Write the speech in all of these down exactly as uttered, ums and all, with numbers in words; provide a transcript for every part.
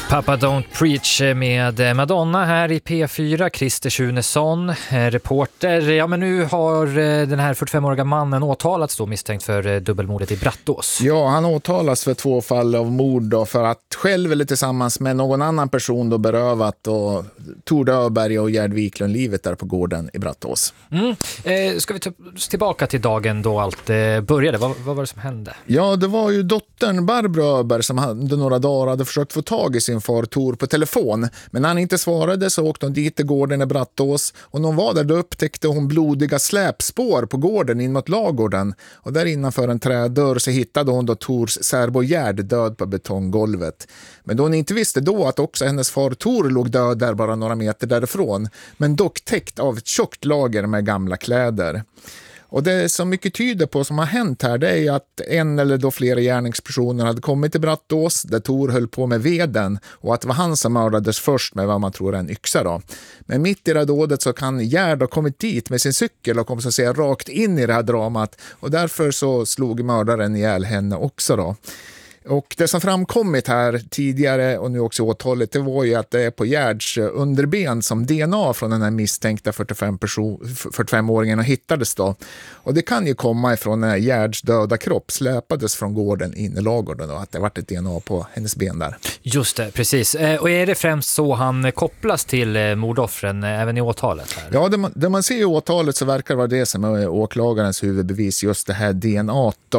Pappa Don't Preach med Madonna här i P fyra. Christer Schunesson, reporter. Ja, men nu har den här fyrtiofemåriga mannen åtalats då, misstänkt för dubbelmordet i Brattås. Ja, han åtalas för två fall av mord då, för att själv eller tillsammans med någon annan person då berövat och Tord Öberg och Gerd Wiklund livet där på gården i Brattås. Mm. Eh, ska vi ta oss tillbaka till dagen då allt eh, började? Vad, vad var det som hände? Ja, det var ju dottern Barbro Öberg som hade några dagar hade försökt få tag i sin far Tor på telefon. Men när han inte svarade så åkte hon dit till gården i Brattås, och när hon var där då upptäckte hon blodiga släpspår på gården in mot lagården, och där innanför en trädörr så hittade hon då Tors särbo Gerd död på betonggolvet. Men då hon inte visste då att också hennes far Tor låg död där bara några meter därifrån, men dock täckt av ett tjockt lager med gamla kläder. Och det som mycket tyder på som har hänt här, det är ju att en eller då flera gärningspersoner hade kommit till Brattås där Tor höll på med veden, och att det var han som mördades först med vad man tror är en yxa då. Men mitt i det här dådet så kan Gerd ha kommit dit med sin cykel och kom så att säga rakt in i det här dramat, och därför så slog mördaren ihjäl henne också då. Och det som framkommit här tidigare och nu också åtalet, det var ju att det är på Gerds underben som D N A från den här misstänkta fyrtiofemåringen hittades då. Och det kan ju komma ifrån när Gerds döda kropp släpades från gården in i lagården och att det varit ett D N A på hennes ben där. Just det, precis. Och är det främst så han kopplas till mordoffren även i åtalet här? Ja, det man, det man ser i åtalet så verkar det vara det som är åklagarens huvudbevis, just det här D N A då.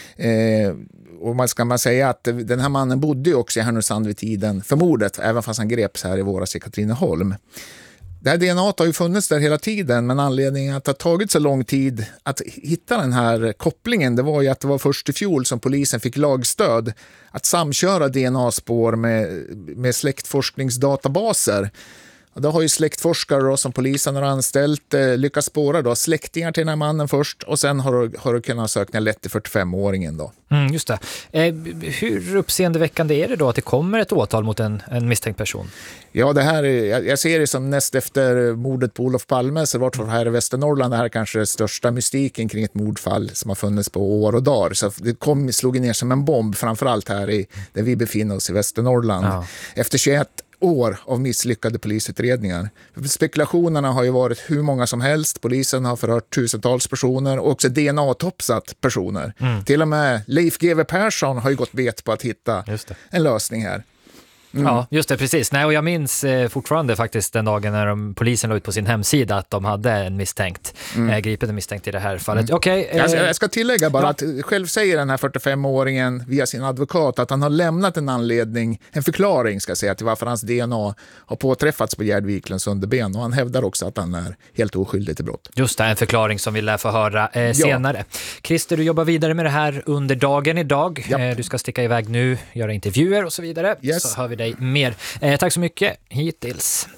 Eh, Och man ska man säga att den här mannen bodde ju också i Härnösand vid tiden för mordet, även fast han greps här i våras i Katrineholm. Det här D N A har ju funnits där hela tiden, men anledningen att det har tagit så lång tid att hitta den här kopplingen, det var ju att det var först i fjol som polisen fick lagstöd att samköra D N A-spår med, med släktforskningsdatabaser. Och då har ju släktforskare då, som polisen har anställt eh, lyckats spåra då, släktingar till den här mannen först, och sen har, har du kunnat söka lätt till fyrtiofemåringen då. Mm, just det. Eh, hur uppseendeväckande är det då att det kommer ett åtal mot en, en misstänkt person? Ja, det här, jag, jag ser det som näst efter mordet på Olof Palme, så vart här i Västernorrland, det här är kanske den största mystiken kring ett mordfall som har funnits på år och dagar. Så det kom, slog ner som en bomb, framförallt här i, där vi befinner oss i Västernorrland. Ja. Efter tjugoett år av misslyckade polisutredningar. Spekulationerna har ju varit hur många som helst. Polisen har förhört tusentals personer och också D N A-topsat personer. Mm. Till och med Leif G W Persson har ju gått bet på att hitta en lösning här. Mm. Ja, just det, precis. Nej, och jag minns eh, fortfarande faktiskt den dagen när de, polisen la ut på sin hemsida att de hade en misstänkt, mm. eh, gripit en misstänkt i det här fallet. Mm. Okej. Okay, eh, jag, jag ska tillägga bara ja. att själv säger den här fyrtiofemåringen via sin advokat att han har lämnat en anledning, en förklaring ska jag säga, till varför hans D N A har påträffats på Gerd Wiklunds underben, och han hävdar också att han är helt oskyldig till brott. Just det, en förklaring som vi lär få höra eh, senare. Ja. Christer, du jobbar vidare med det här under dagen idag. Ja. Eh, du ska sticka iväg nu, göra intervjuer och så vidare. Yes. Så hör vi dig mer. Eh, tack så mycket hittills.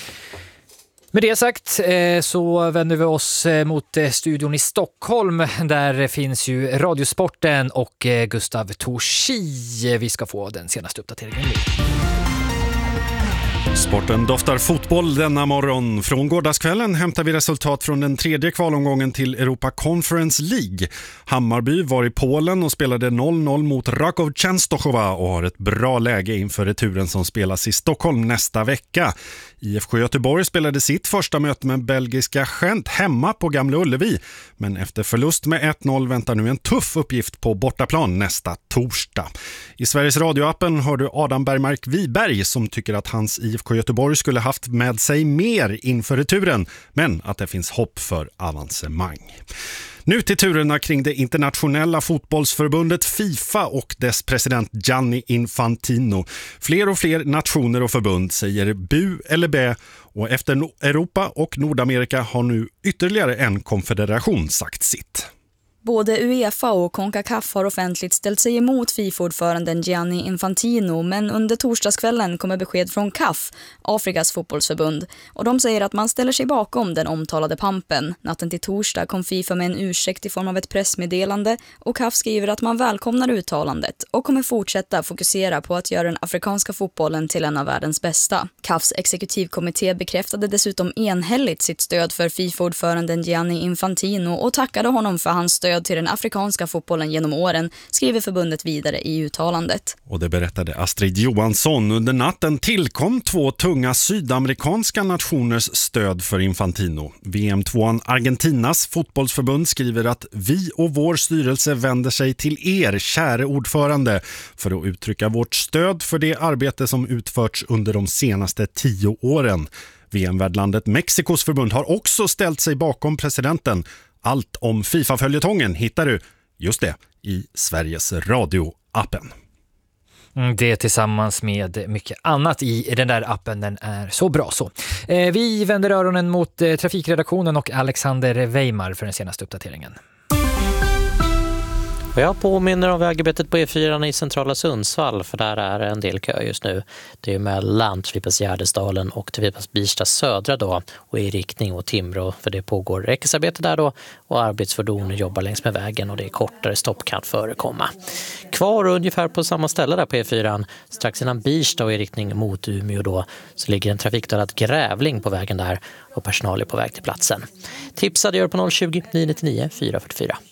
Med det sagt eh, så vänder vi oss eh, mot eh, studion i Stockholm. Där finns ju Radiosporten och eh, Gustav Torsi. Vi ska få den senaste uppdateringen nu. Sporten doftar fotboll denna morgon. Från gårdagskvällen hämtar vi resultat från den tredje kvalomgången till Europa Conference League. Hammarby var i Polen och spelade noll noll mot Raków Częstochowa och har ett bra läge inför returen som spelas i Stockholm nästa vecka. I F K Göteborg spelade sitt första möte med belgiska Gent hemma på Gamla Ullevi. Men efter förlust med ett noll väntar nu en tuff uppgift på bortaplan nästa torsdag. I Sveriges radioappen hör du Adam Bergmark Wiberg som tycker att hans I F K Göteborg skulle haft med sig mer inför returen, men att det finns hopp för avancemang. Nu till turerna kring det internationella fotbollsförbundet FIFA och dess president Gianni Infantino. Fler och fler nationer och förbund säger bu eller bä, och efter Europa och Nordamerika har nu ytterligare en konfederation sagt sitt. Både UEFA och CONCACAF har offentligt ställt sig emot FIFA-ordföranden Gianni Infantino, men under torsdagskvällen kommer besked från C A F, Afrikas fotbollsförbund, och de säger att man ställer sig bakom den omtalade pampen. Natten till torsdag kom FIFA med en ursäkt i form av ett pressmeddelande, och C A F skriver att man välkomnar uttalandet och kommer fortsätta fokusera på att göra den afrikanska fotbollen till en av världens bästa. C A Fs exekutivkommitté bekräftade dessutom enhälligt sitt stöd för FIFA-ordföranden Gianni Infantino och tackade honom för hans stöd stöd till den afrikanska fotbollen genom åren, skriver förbundet vidare i uttalandet. Och det berättade Astrid Johansson. Under natten tillkom två tunga sydamerikanska nationers stöd för Infantino. V M-tvåan Argentinas fotbollsförbund skriver att vi och vår styrelse vänder sig till er, käre ordförande, för att uttrycka vårt stöd för det arbete som utförts under de senaste tio åren. V M-värdlandet Mexikos förbund har också ställt sig bakom presidenten. Allt om FIFA-följetongen hittar du, just det, i Sveriges Radio-appen. Det tillsammans med mycket annat i den där appen, den är så bra så. Eh, vi vänder öronen mot eh, trafikredaktionen och Alexander Weimar för den senaste uppdateringen. Och jag påminner om vägarbetet på E fyra i centrala Sundsvall, för där är en del kö just nu. Det är mellan Tripas Gärdesdalen och Tripas Birsta södra då, och i riktning mot Timrå, för det pågår räckesarbete där då, och arbetsfordon jobbar längs med vägen och det är kortare stopp kan förekomma. Kvar ungefär på samma ställe där på E fyra, strax innan Birsta och i riktning mot Umeå då, så ligger en trafikdödad grävling på vägen där och personal är på väg till platsen. Tipsade gör på noll tjugo, nio nio nio, fyra fyra fyra.